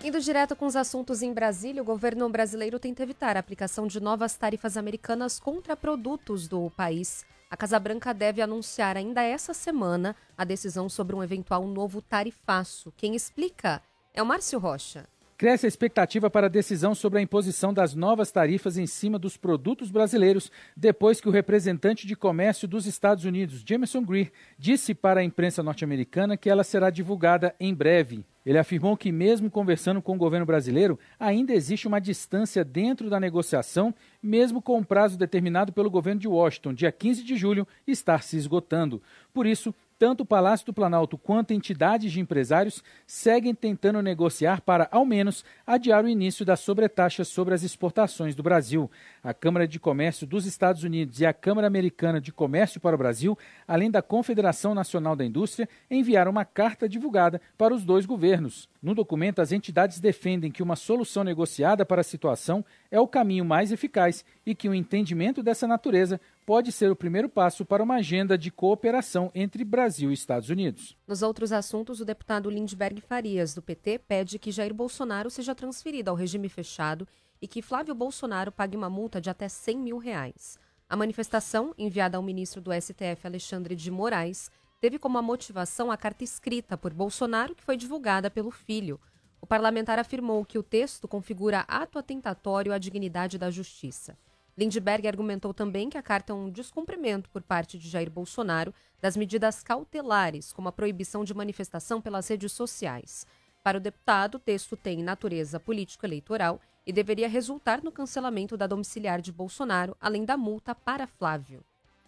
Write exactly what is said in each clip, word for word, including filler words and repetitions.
Indo direto com os assuntos em Brasília, o governo brasileiro tenta evitar a aplicação de novas tarifas americanas contra produtos do país. A Casa Branca deve anunciar ainda essa semana a decisão sobre um eventual novo tarifaço. Quem explica é o Márcio Rocha. Cresce a expectativa para a decisão sobre a imposição das novas tarifas em cima dos produtos brasileiros, depois que o representante de comércio dos Estados Unidos, Jamieson Greer, disse para a imprensa norte-americana que ela será divulgada em breve. Ele afirmou que, mesmo conversando com o governo brasileiro, ainda existe uma distância dentro da negociação, mesmo com o prazo determinado pelo governo de Washington, dia quinze de julho, estar se esgotando. Por isso, tanto o Palácio do Planalto quanto entidades de empresários seguem tentando negociar para, ao menos, adiar o início das sobretaxas sobre as exportações do Brasil. A Câmara de Comércio dos Estados Unidos e a Câmara Americana de Comércio para o Brasil, além da Confederação Nacional da Indústria, enviaram uma carta divulgada para os dois governos. No documento, as entidades defendem que uma solução negociada para a situação é o caminho mais eficaz e que o entendimento dessa natureza pode ser o primeiro passo para uma agenda de cooperação entre Brasil e Estados Unidos. Nos outros assuntos, o deputado Lindbergh Farias, do P T, pede que Jair Bolsonaro seja transferido ao regime fechado e que Flávio Bolsonaro pague uma multa de até cem mil reais. A manifestação, enviada ao ministro do S T F, Alexandre de Moraes, teve como motivação a carta escrita por Bolsonaro, que foi divulgada pelo filho. O parlamentar afirmou que o texto configura ato atentatório à dignidade da justiça. Lindbergh argumentou também que a carta é um descumprimento por parte de Jair Bolsonaro das medidas cautelares, como a proibição de manifestação pelas redes sociais. Para o deputado, o texto tem natureza político-eleitoral e deveria resultar no cancelamento da domiciliar de Bolsonaro, além da multa para Flávio.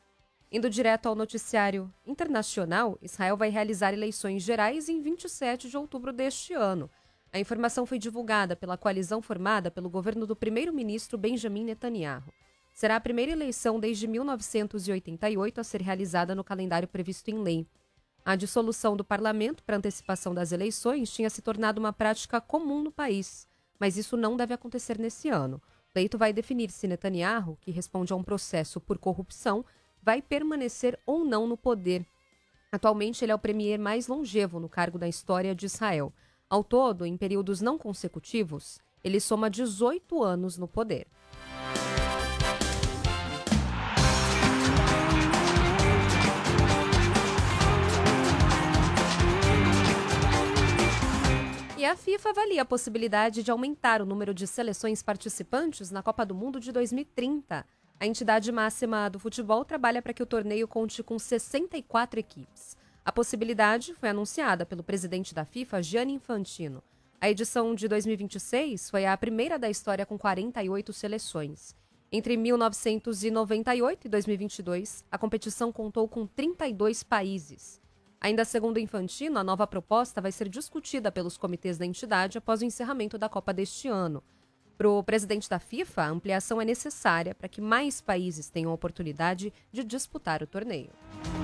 Indo direto ao noticiário internacional, Israel vai realizar eleições gerais em vinte e sete de outubro deste ano. A informação foi divulgada pela coalizão formada pelo governo do primeiro-ministro Benjamin Netanyahu. Será a primeira eleição desde mil novecentos e oitenta e oito a ser realizada no calendário previsto em lei. A dissolução do parlamento para antecipação das eleições tinha se tornado uma prática comum no país, mas isso não deve acontecer nesse ano. O pleito vai definir se Netanyahu, que responde a um processo por corrupção, vai permanecer ou não no poder. Atualmente, ele é o premier mais longevo no cargo da história de Israel. Ao todo, em períodos não consecutivos, ele soma dezoito anos no poder. E a FIFA avalia a possibilidade de aumentar o número de seleções participantes na Copa do Mundo de dois mil e trinta. A entidade máxima do futebol trabalha para que o torneio conte com sessenta e quatro equipes. A possibilidade foi anunciada pelo presidente da FIFA, Gianni Infantino. A edição de dois mil e vinte e seis foi a primeira da história com quarenta e oito seleções. Entre mil novecentos e noventa e oito e dois mil e vinte e dois, a competição contou com trinta e dois países. Ainda segundo Infantino, a nova proposta vai ser discutida pelos comitês da entidade após o encerramento da Copa deste ano. Para o presidente da FIFA, a ampliação é necessária para que mais países tenham a oportunidade de disputar o torneio.